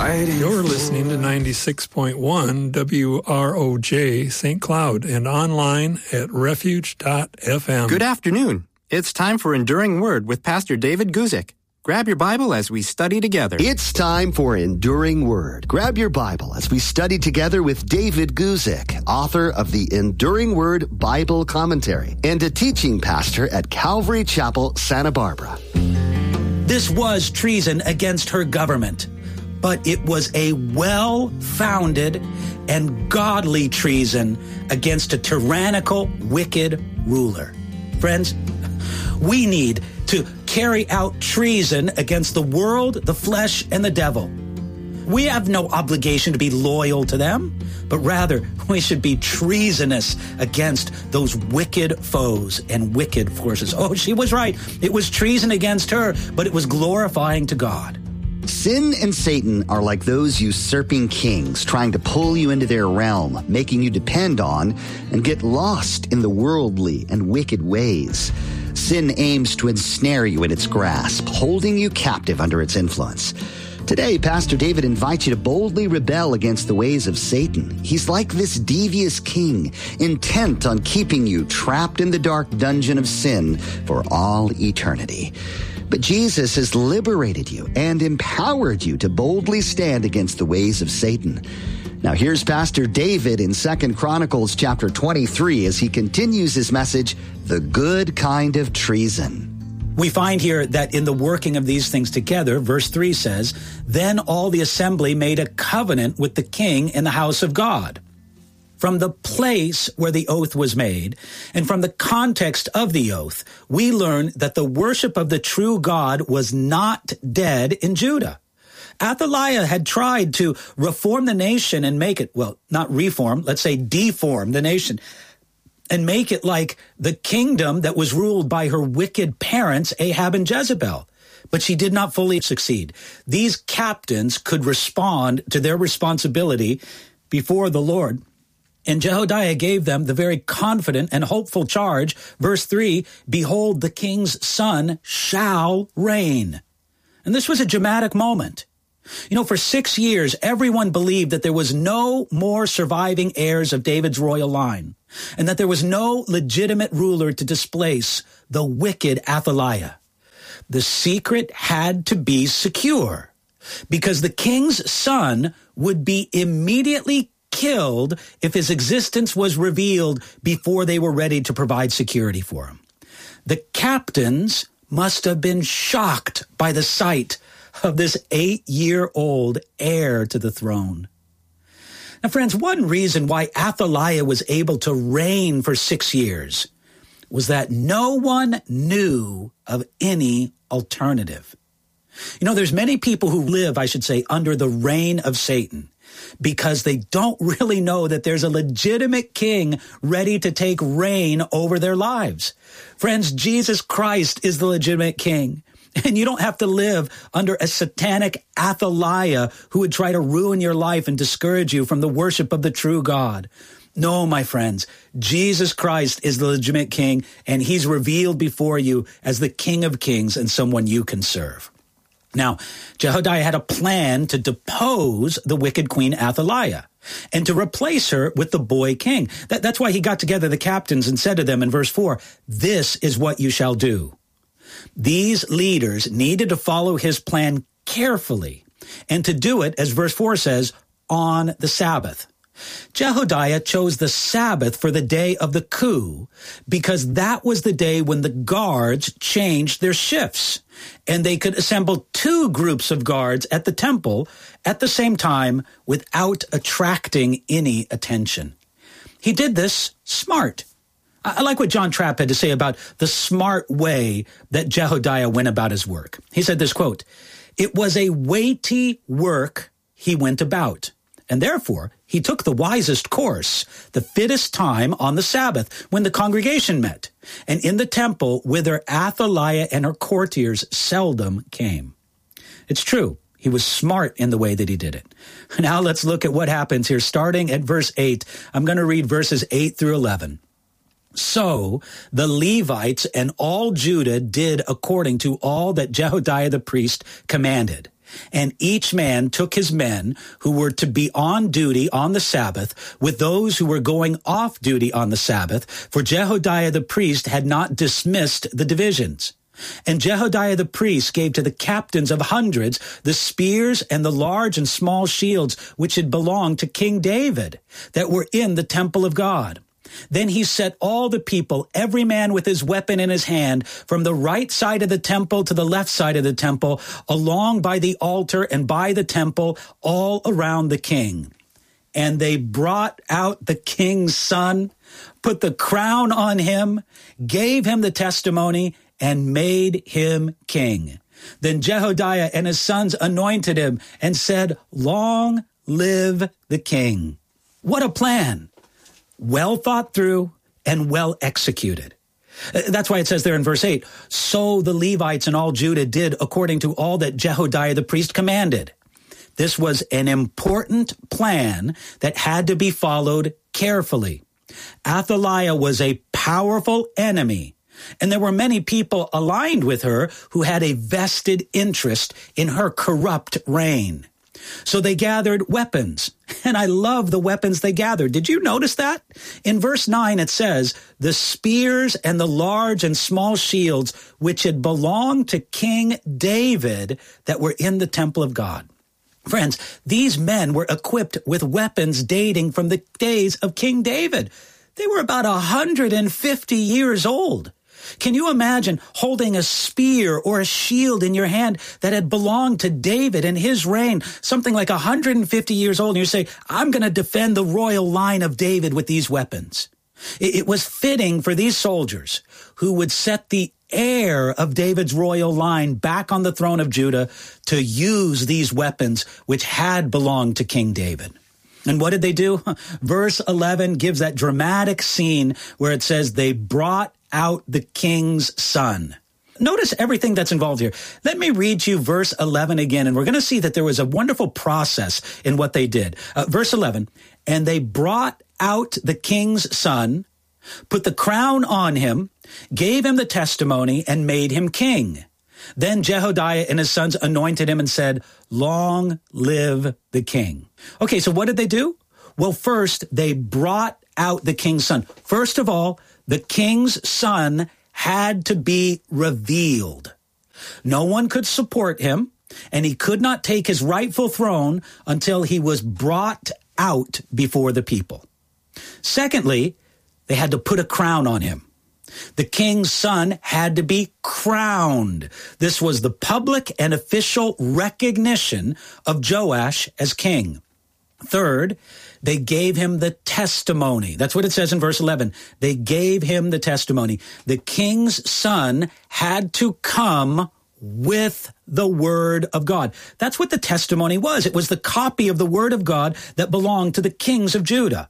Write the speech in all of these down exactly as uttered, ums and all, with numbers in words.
Fighting You're listening to ninety-six point one W R O J Saint Cloud and online at refuge dot f m. Good afternoon. It's time for Enduring Word with Pastor David Guzik. Grab your Bible as we study together. It's time for Enduring Word. Grab your Bible as we study together with David Guzik, author of the Enduring Word Bible Commentary and a teaching pastor at Calvary Chapel, Santa Barbara. This was treason against her government, but it was a well-founded and godly treason against a tyrannical, wicked ruler. Friends, we need to carry out treason against the world, the flesh, and the devil. We have no obligation to be loyal to them, but rather we should be treasonous against those wicked foes and wicked forces. Oh, she was right. It was treason against her, but it was glorifying to God. Sin and Satan are like those usurping kings trying to pull you into their realm, making you depend on and get lost in the worldly and wicked ways. Sin aims to ensnare you in its grasp, holding you captive under its influence. Today, Pastor David invites you to boldly rebel against the ways of Satan. He's like this devious king, intent on keeping you trapped in the dark dungeon of sin for all eternity. But Jesus has liberated you and empowered you to boldly stand against the ways of Satan. Now here's Pastor David in Second Chronicles chapter twenty-three as he continues his message, The Good Kind of Treason. We find here that in the working of these things together, verse three says, Then all the assembly made a covenant with the king in the house of God. From the place where the oath was made, and from the context of the oath, we learn that the worship of the true God was not dead in Judah. Athaliah had tried to reform the nation and make it, well, not reform, let's say deform the nation, and make it like the kingdom that was ruled by her wicked parents, Ahab and Jezebel. But she did not fully succeed. These captains could respond to their responsibility before the Lord. And Jehoiada gave them the very confident and hopeful charge, verse three, Behold, the king's son shall reign. And this was a dramatic moment. You know, for six years, everyone believed that there was no more surviving heirs of David's royal line, and that there was no legitimate ruler to displace the wicked Athaliah. The secret had to be secure, because the king's son would be immediately killed if his existence was revealed before they were ready to provide security for him. The captains must have been shocked by the sight of this eight-year-old heir to the throne. Now, friends, one reason why Athaliah was able to reign for six years was that no one knew of any alternative. You know, there's many people who live, I should say, under the reign of Satan because they don't really know that there's a legitimate king ready to take reign over their lives. Friends, Jesus Christ is the legitimate king. And you don't have to live under a satanic Athaliah who would try to ruin your life and discourage you from the worship of the true God. No, my friends, Jesus Christ is the legitimate king, and he's revealed before you as the King of Kings and someone you can serve. Now, Jehoiada had a plan to depose the wicked Queen Athaliah and to replace her with the boy king. That, that's why he got together the captains and said to them in verse four, This is what you shall do. These leaders needed to follow his plan carefully and to do it, as verse four says, on the Sabbath. Jehoiada chose the Sabbath for the day of the coup because that was the day when the guards changed their shifts and they could assemble two groups of guards at the temple at the same time without attracting any attention. He did this smart. I like what John Trapp had to say about the smart way that Jehoiada went about his work. He said this, quote, It was a weighty work he went about, and therefore he took the wisest course, the fittest time on the Sabbath when the congregation met, and in the temple whither Athaliah and her courtiers seldom came. It's true. He was smart in the way that he did it. Now let's look at what happens here, starting at verse eight. I'm going to read verses eight through eleven. So the Levites and all Judah did according to all that Jehoiada the priest commanded. And each man took his men who were to be on duty on the Sabbath with those who were going off duty on the Sabbath, for Jehoiada the priest had not dismissed the divisions. And Jehoiada the priest gave to the captains of hundreds the spears and the large and small shields which had belonged to King David that were in the temple of God. Then he set all the people, every man with his weapon in his hand, from the right side of the temple to the left side of the temple, along by the altar and by the temple, all around the king. And they brought out the king's son, put the crown on him, gave him the testimony, and made him king. Then Jehoiada and his sons anointed him and said, "Long live the king." What a plan! Well thought through and well executed. That's why it says there in verse eight, "So the Levites and all Judah did according to all that Jehoiada the priest commanded." This was an important plan that had to be followed carefully. Athaliah was a powerful enemy, and there were many people aligned with her who had a vested interest in her corrupt reign. So they gathered weapons, and I love the weapons they gathered. Did you notice that? In verse nine, it says, "The spears and the large and small shields which had belonged to King David that were in the temple of God." Friends, these men were equipped with weapons dating from the days of King David. They were about one hundred fifty years old. Can you imagine holding a spear or a shield in your hand that had belonged to David in his reign, something like one hundred fifty years old, and you say, "I'm going to defend the royal line of David with these weapons"? It was fitting for these soldiers who would set the heir of David's royal line back on the throne of Judah to use these weapons which had belonged to King David. And what did they do? Verse eleven gives that dramatic scene where it says they brought out the king's son. Notice everything that's involved here. Let me read to you verse eleven again, and we're going to see that there was a wonderful process in what they did. Uh, verse eleven, "And they brought out the king's son, put the crown on him, gave him the testimony, and made him king. Then Jehoiada and his sons anointed him and said, 'Long live the king.'" Okay, so what did they do? Well, first, they brought out the king's son. First of all, the king's son had to be revealed. No one could support him, and he could not take his rightful throne until he was brought out before the people. Secondly, they had to put a crown on him. The king's son had to be crowned. This was the public and official recognition of Joash as king. Third, they gave him the testimony. That's what it says in verse eleven. They gave him the testimony. The king's son had to come with the word of God. That's what the testimony was. It was the copy of the word of God that belonged to the kings of Judah.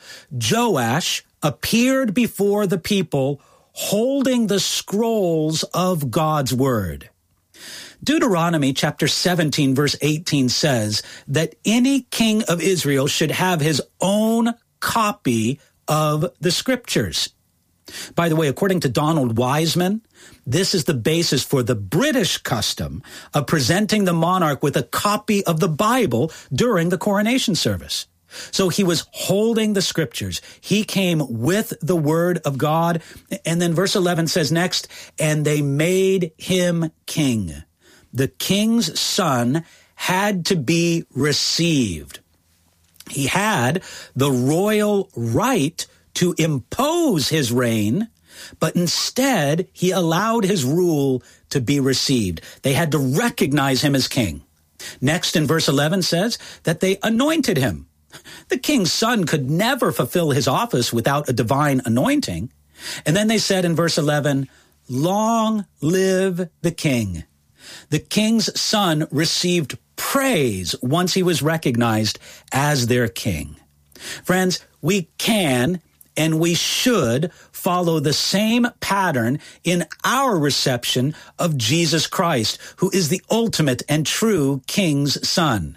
Joash appeared before the people holding the scrolls of God's word. Deuteronomy chapter seventeen verse eighteen says that any king of Israel should have his own copy of the scriptures. By the way, according to Donald Wiseman, this is the basis for the British custom of presenting the monarch with a copy of the Bible during the coronation service. So he was holding the scriptures. He came with the word of God. And then verse eleven says next, "And they made him king." The king's son had to be received. He had the royal right to impose his reign, but instead he allowed his rule to be received. They had to recognize him as king. Next in verse eleven says that they anointed him. The king's son could never fulfill his office without a divine anointing. And then they said in verse eleven, "Long live the king." The king's son received praise once he was recognized as their king. Friends, we can and we should follow the same pattern in our reception of Jesus Christ, who is the ultimate and true king's son.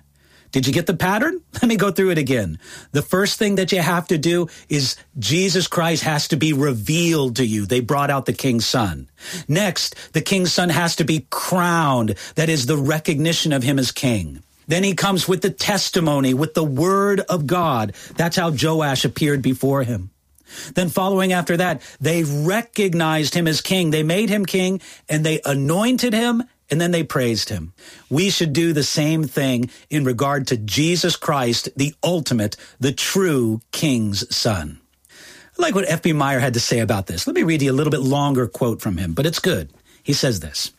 Did you get the pattern? Let me go through it again. The first thing that you have to do is Jesus Christ has to be revealed to you. They brought out the king's son. Next, the king's son has to be crowned. That is the recognition of him as king. Then he comes with the testimony, with the word of God. That's how Joash appeared before him. Then following after that, they recognized him as king. They made him king, and they anointed him, and then they praised him. We should do the same thing in regard to Jesus Christ, the ultimate, the true king's son. I like what F B Meyer had to say about this. Let me read you a little bit longer quote from him, but it's good. He says this: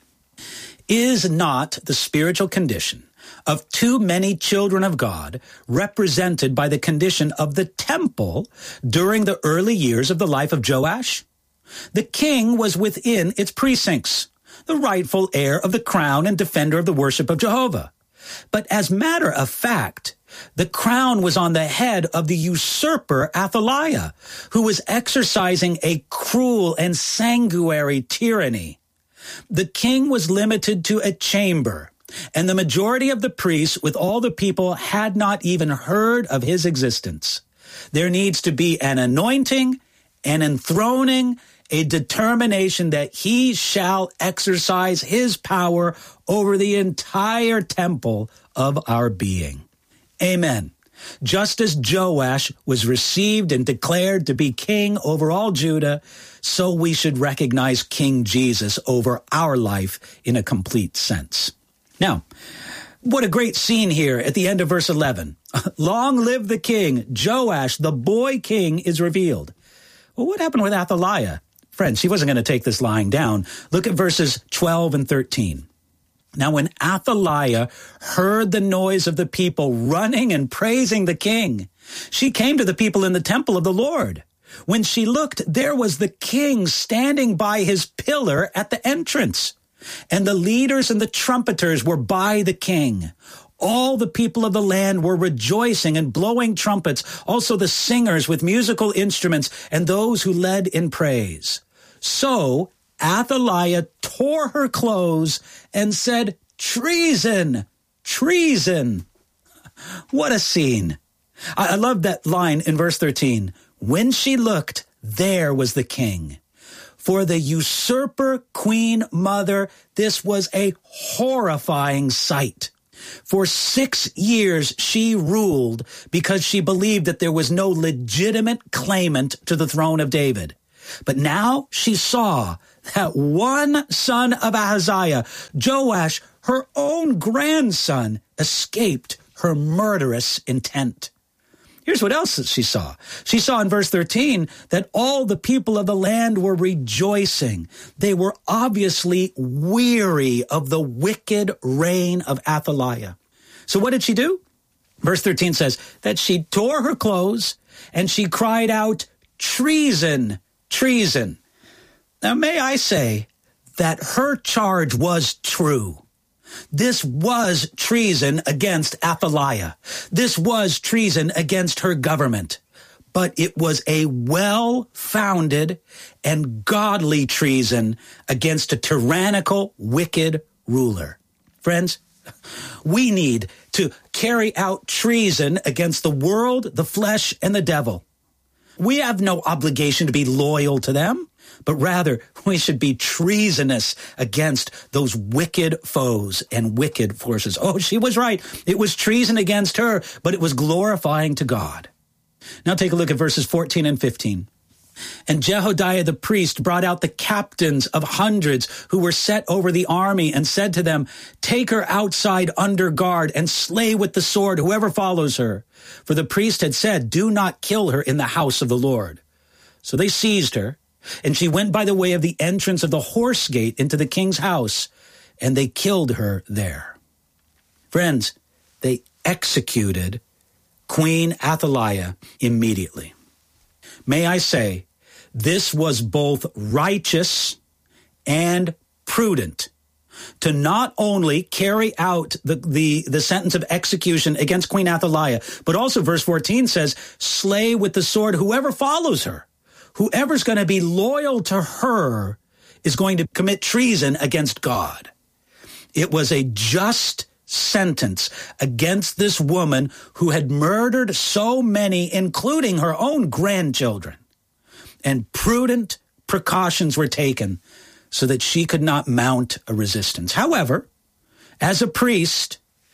"Is not the spiritual condition of too many children of God represented by the condition of the temple during the early years of the life of Joash? The king was within its precincts, the rightful heir of the crown and defender of the worship of Jehovah. But as matter of fact, the crown was on the head of the usurper Athaliah, who was exercising a cruel and sanguinary tyranny. The king was limited to a chamber, and the majority of the priests with all the people had not even heard of his existence. There needs to be an anointing, an enthroning, a determination that he shall exercise his power over the entire temple of our being." Amen. Just as Joash was received and declared to be king over all Judah, so we should recognize King Jesus over our life in a complete sense. Now, what a great scene here at the end of verse eleven. Long live the king. Joash, the boy king, is revealed. Well, what happened with Athaliah? Friends, she wasn't going to take this lying down. Look at verses twelve and thirteen. Now, when Athaliah heard the noise of the people running and praising the king, she came to the people in the temple of the Lord. When she looked, there was the king standing by his pillar at the entrance, and the leaders and the trumpeters were by the king. All the people of the land were rejoicing and blowing trumpets, also the singers with musical instruments and those who led in praise. So Athaliah tore her clothes and said, "Treason! Treason!" What a scene. I, I love that line in verse thirteen. When she looked, there was the king. For the usurper queen mother, this was a horrifying sight. For six years she ruled because she believed that there was no legitimate claimant to the throne of David. But now she saw that one son of Ahaziah, Joash, her own grandson, escaped her murderous intent. Here's what else she saw. She saw in verse thirteen that all the people of the land were rejoicing. They were obviously weary of the wicked reign of Athaliah. So what did she do? Verse thirteen says that she tore her clothes and she cried out, "Treason, treason." Now, may I say that her charge was true. This was treason against Athaliah. This was treason against her government. But it was a well-founded and godly treason against a tyrannical, wicked ruler. Friends, we need to carry out treason against the world, the flesh, and the devil. We have no obligation to be loyal to them, but rather we should be treasonous against those wicked foes and wicked forces. Oh, she was right. It was treason against her, but it was glorifying to God. Now take a look at verses fourteen and fifteen. And Jehodiah the priest brought out the captains of hundreds who were set over the army and said to them, "Take her outside under guard and slay with the sword whoever follows her." For the priest had said, "Do not kill her in the house of the Lord." So they seized her, and she went by the way of the entrance of the horse gate into the king's house, and they killed her there. Friends, they executed Queen Athaliah immediately. May I say, this was both righteous and prudent to not only carry out the, the, the sentence of execution against Queen Athaliah, but also verse fourteen says, slay with the sword whoever follows her. Whoever's going to be loyal to her is going to commit treason against God. It was a just sentence against this woman who had murdered so many, including her own grandchildren. And prudent precautions were taken so that she could not mount a resistance. However, as a priest,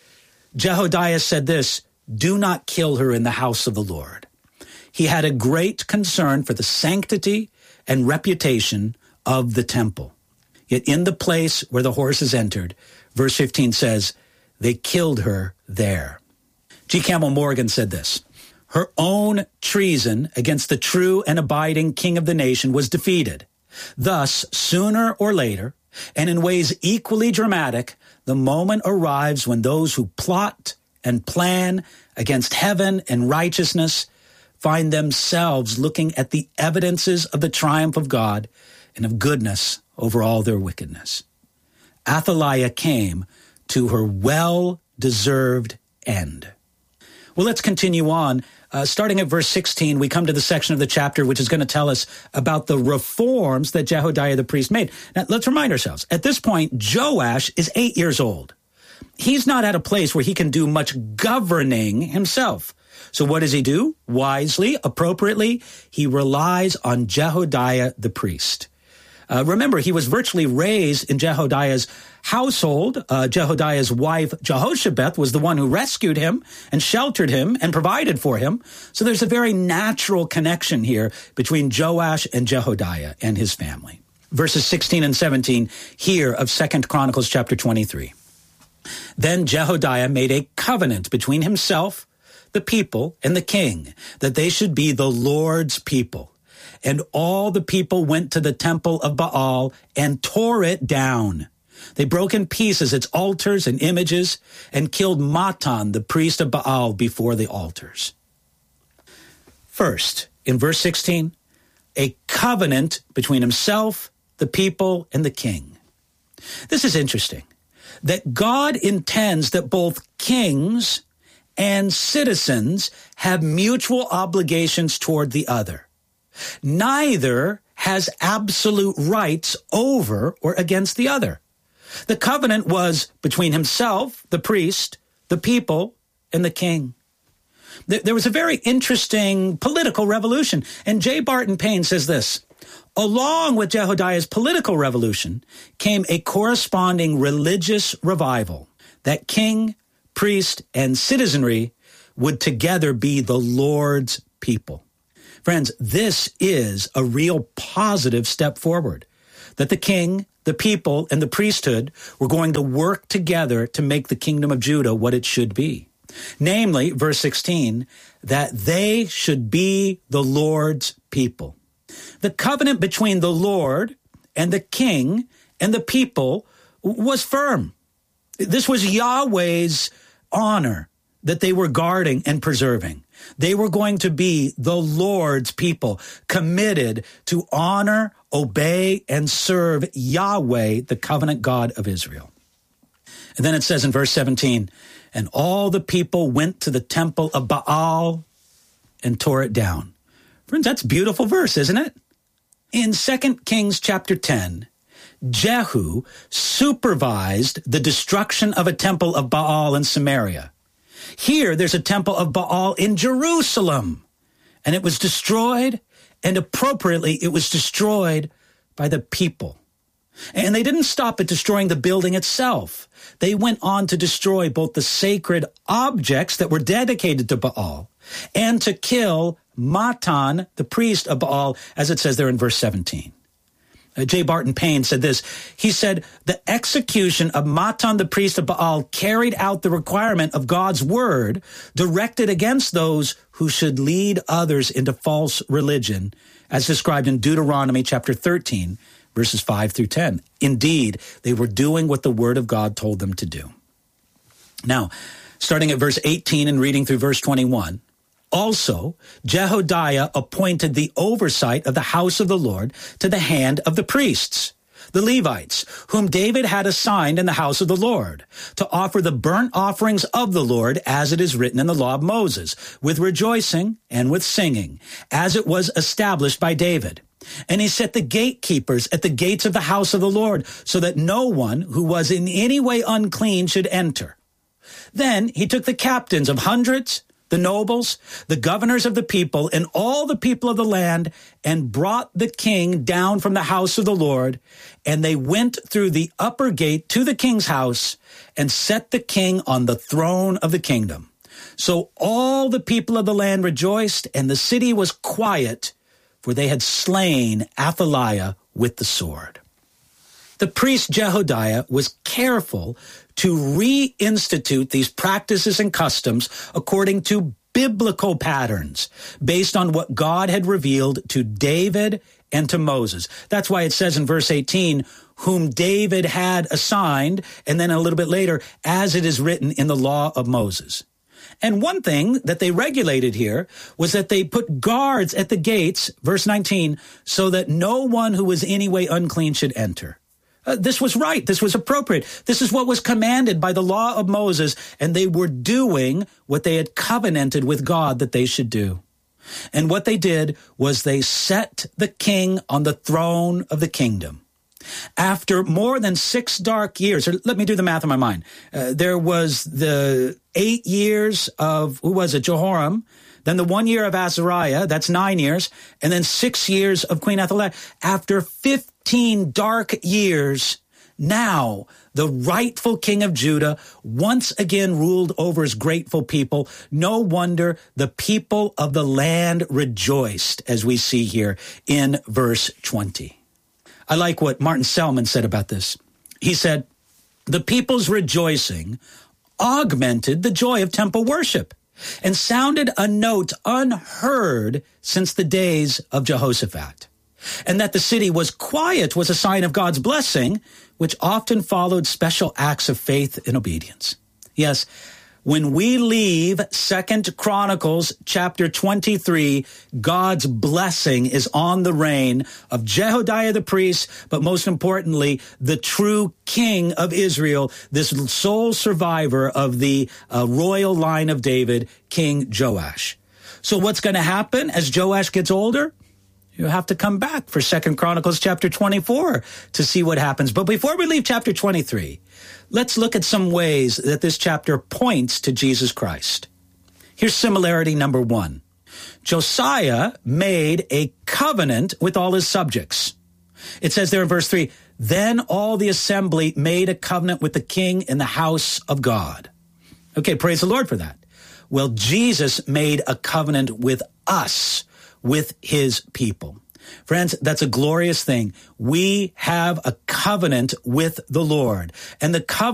Jehoiada said this, "Do not kill her in the house of the Lord." He had a great concern for the sanctity and reputation of the temple. Yet in the place where the horses entered, verse fifteen says, they killed her there. G. Campbell Morgan said this, "Her own treason against the true and abiding king of the nation was defeated. Thus, sooner or later, and in ways equally dramatic, the moment arrives when those who plot and plan against heaven and righteousness find themselves looking at the evidences of the triumph of God and of goodness over all their wickedness. Athaliah came to her well-deserved end." Well, let's continue on. Uh, starting at verse sixteen, we come to the section of the chapter which is going to tell us about the reforms that Jehoiada the priest made. Now, let's remind ourselves, at this point, Joash is eight years old. He's not at a place where he can do much governing himself. So what does he do? Wisely, appropriately, he relies on Jehoiada the priest. Uh, remember, he was virtually raised in Jehoiada's household. Uh, Jehoiada's wife, Jehoshabeth, was the one who rescued him and sheltered him and provided for him. So there's a very natural connection here between Joash and Jehoiada and his family. Verses sixteen and seventeen here of Second Chronicles chapter twenty-three. Then Jehoiada made a covenant between himself, the people, and the king, that they should be the Lord's people. And all the people went to the temple of Baal and tore it down. They broke in pieces its altars and images and killed Matan, the priest of Baal, before the altars. First, in verse sixteen, a covenant between himself, the people, and the king. This is interesting, that God intends that both kings and citizens have mutual obligations toward the other. Neither has absolute rights over or against the other. The covenant was between himself, the priest, the people, and the king. There was a very interesting political revolution, and J. Barton Payne says this, along with Jehoiada's political revolution came a corresponding religious revival, that king, priest, and citizenry would together be the Lord's people. Friends, this is a real positive step forward, that the king, the people, and the priesthood were going to work together to make the kingdom of Judah what it should be. Namely, verse sixteen, that they should be the Lord's people. The covenant between the Lord and the king and the people was firm. This was Yahweh's honor that they were guarding and preserving. They were going to be the Lord's people, committed to honor, obey, and serve Yahweh, the covenant God of Israel. And then it says in verse seventeen, and all the people went to the temple of Baal and tore it down. Friends, that's a beautiful verse, isn't it? In Second Kings chapter ten, Jehu supervised the destruction of a temple of Baal in Samaria. Here, there's a temple of Baal in Jerusalem, and it was destroyed, and appropriately, it was destroyed by the people. And they didn't stop at destroying the building itself. They went on to destroy both the sacred objects that were dedicated to Baal and to kill Matan, the priest of Baal, as it says there in verse seventeen. Uh, J. Barton Payne said this. He said, the execution of Matan, the priest of Baal, carried out the requirement of God's word directed against those who should lead others into false religion, as described in Deuteronomy chapter thirteen, verses five through ten. Indeed, they were doing what the word of God told them to do. Now, starting at verse eighteen and reading through verse twenty-one, also, Jehoiada appointed the oversight of the house of the Lord to the hand of the priests, the Levites, whom David had assigned in the house of the Lord, to offer the burnt offerings of the Lord as it is written in the law of Moses, with rejoicing and with singing, as it was established by David. And he set the gatekeepers at the gates of the house of the Lord, so that no one who was in any way unclean should enter. Then he took the captains of hundreds, the nobles, the governors of the people, and all the people of the land, and brought the king down from the house of the Lord. And they went through the upper gate to the king's house and set the king on the throne of the kingdom. So all the people of the land rejoiced, and the city was quiet, for they had slain Athaliah with the sword. The priest Jehoiada was careful to reinstitute these practices and customs according to biblical patterns based on what God had revealed to David and to Moses. That's why it says in verse eighteen, whom David had assigned, and then a little bit later, as it is written in the law of Moses. And one thing that they regulated here was that they put guards at the gates, verse nineteen, so that no one who was any way unclean should enter. Uh, this was right. This was appropriate. This is what was commanded by the law of Moses, and they were doing what they had covenanted with God that they should do. And what they did was they set the king on the throne of the kingdom. After more than six dark years, or let me do the math in my mind. Uh, there was the eight years of, who was it, Jehoram, then the one year of Azariah, that's nine years, and then six years of Queen Athaliah. After fifteen dark years, now the rightful king of Judah once again ruled over his grateful people. No wonder the people of the land rejoiced, as we see here in verse twenty. I like what Martin Selman said about this. He said, the people's rejoicing augmented the joy of temple worship and sounded a note unheard since the days of Jehoshaphat. And that the city was quiet was a sign of God's blessing, which often followed special acts of faith and obedience. Yes, when we leave Second Chronicles chapter twenty-three, God's blessing is on the reign of Jehoiada the priest, but most importantly, the true king of Israel, this sole survivor of the uh, royal line of David, King Joash. So what's going to happen as Joash gets older? You have to come back for Second Chronicles chapter twenty-four to see what happens. But before we leave chapter twenty-three, let's look at some ways that this chapter points to Jesus Christ. Here's similarity number one. Josiah made a covenant with all his subjects. It says there in verse three, then all the assembly made a covenant with the king in the house of God. Okay, praise the Lord for that. Well, Jesus made a covenant with us, with his people. Friends, that's a glorious thing. We have a covenant with the Lord, and the covenant